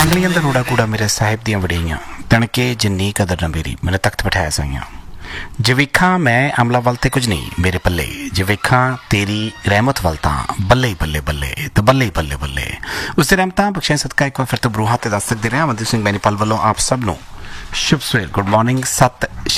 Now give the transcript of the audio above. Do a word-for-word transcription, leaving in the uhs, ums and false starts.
अंगलियां दा रोड़ा कूड़ा मेरे साहिब दियां वड़ियां तणके जिन्नी कदर न मेरी मेरे तख्त बिठाया साइयां जे वेखां मैं अमला वल ते कुछ नहीं मेरे पल्ले जे वेखां तेरी रहमत वल तां बल्ले ही बल्ले बल्ले ते बल्ले ही बल्ले बल्ले उससे रहमतां बख्शियां सदका एक बार फिर तो बरूहा ते दस सकदे रहे अमनदीप सिंह बैनीपाल वालों आप सब नो शुभ सवेर गुड मॉर्निंग सत